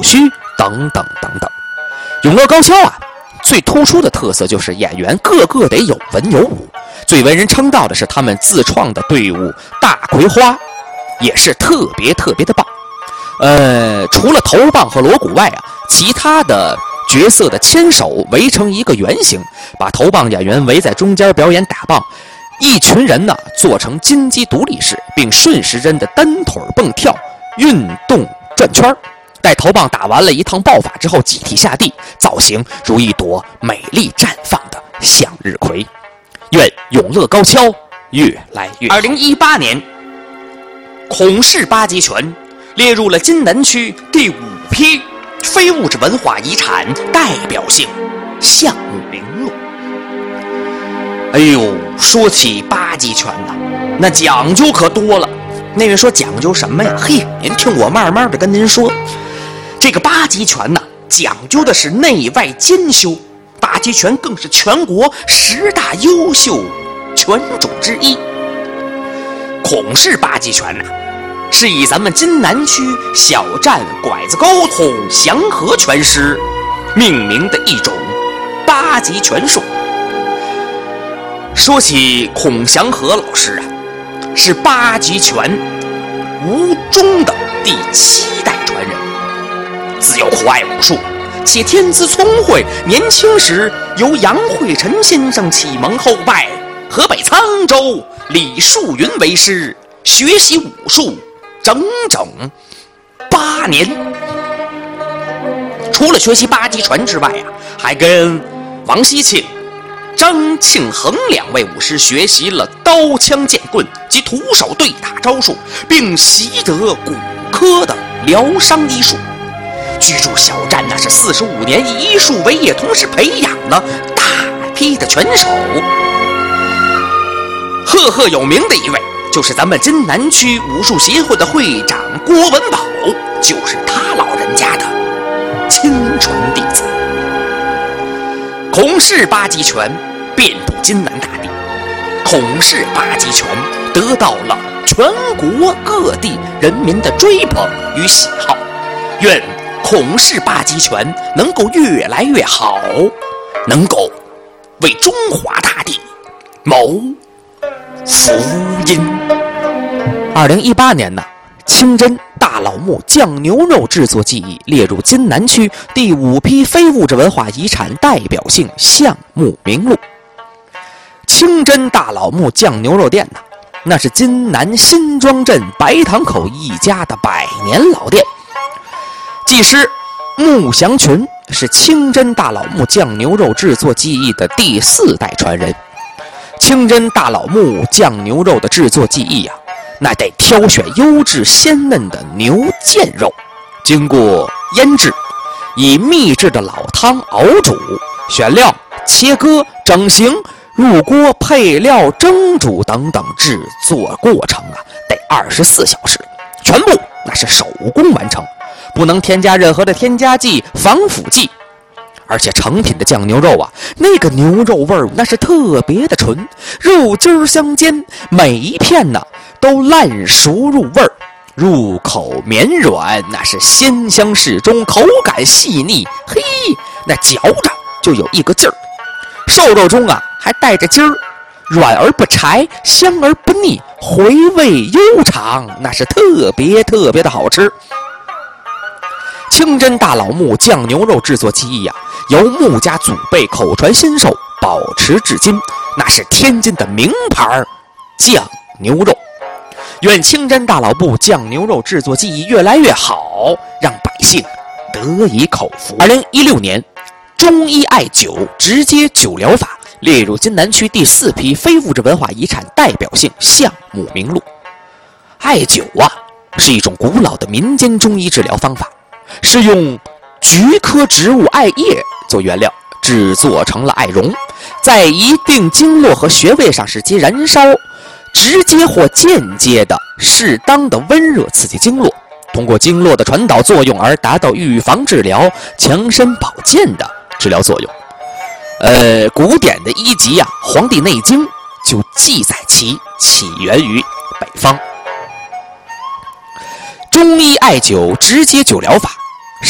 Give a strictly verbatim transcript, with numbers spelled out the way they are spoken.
须等等等等。咏乐高跷啊，最突出的特色就是演员个个得有文有武，最为人称道的是他们自创的队伍大葵花，也是特别特别的棒。呃，除了头棒和锣鼓外啊，其他的角色的牵手围成一个圆形，把头棒演员围在中间表演打棒，一群人呢做成金鸡独立式，并顺时针的单腿蹦跳，运动转圈。待头棒打完了一趟爆法之后，集体下地，造型如一朵美丽绽放的向日葵。愿永乐高跷越来越好。二零一八年，孔氏八极拳列入了津南区第五批非物质文化遗产代表性项目名录。哎呦，说起八极拳呐，那讲究可多了。那位说讲究什么呀？嘿，您听我慢慢的跟您说。这个八极拳呐，讲究的是内外兼修。八极拳更是全国十大优秀拳种之一。孔氏八极拳呐，是以咱们津南区小站拐子沟孔祥和拳师命名的一种八极拳术。说起孔祥和老师啊，是八极拳吴中的第七代传人，自幼酷爱武术，且天资聪慧，年轻时由杨惠臣先生启蒙后拜河北沧州李树云为师，学习武术整整八年。除了学习八极拳之外啊，还跟王锡庆、张庆恒两位武师学习了刀枪剑棍及徒手对打招数，并习得骨科的疗伤医术。居住小站那是四十五年，以医术为业，同时培养了大批的拳手。赫赫有名的一位就是咱们津南区武术协会的会长郭文宝，就是他老人家的亲传弟子。孔氏八极拳遍布津南大地，孔氏八极拳得到了全国各地人民的追捧与喜好。愿孔氏八极拳能够越来越好，能够为中华大地谋福音。二零一八年呢，清真大老木酱牛肉制作技艺列入津南区第五批非物质文化遗产代表性项目名录。清真大老木酱牛肉店呢，那是津南新庄镇白塘口一家的百年老店。技师穆祥群是清真大老木酱牛肉制作技艺的第四代传人。清真大老木酱牛肉的制作技艺啊，那得挑选优质鲜嫩的牛腱肉，经过腌制，以秘制的老汤熬煮，选料、切割、整形、入锅、配料、蒸煮等等制作过程啊，得二十四小时，全部那是手工完成，不能添加任何的添加剂、防腐剂。而且成品的酱牛肉啊，那个牛肉味儿那是特别的纯，肉筋相间，每一片呢都烂熟入味儿，入口绵软，那是鲜香适中，口感细腻，嘿，那嚼着就有一个劲儿。瘦肉中啊还带着筋儿，软而不柴，香而不腻，回味悠长，那是特别特别的好吃。清真大老木酱牛肉制作技艺呀、啊，由穆家祖辈口传心授，保持至今，那是天津的名牌酱牛肉。愿清真大老木酱牛肉制作技艺越来越好，让百姓得以口福。二零一六年，中医艾灸直接灸疗法列入津南区第四批非物质文化遗产代表性项目名录。艾灸啊，是一种古老的民间中医治疗方法，是用菊科植物艾叶做原料制作成了艾绒，在一定经络和穴位上使其燃烧，直接或间接的适当的温热刺激经络，通过经络的传导作用而达到预防治疗、强身保健的治疗作用。呃，古典的医籍啊，《黄帝内经》就记载其起源于北方。中医艾灸直接灸疗法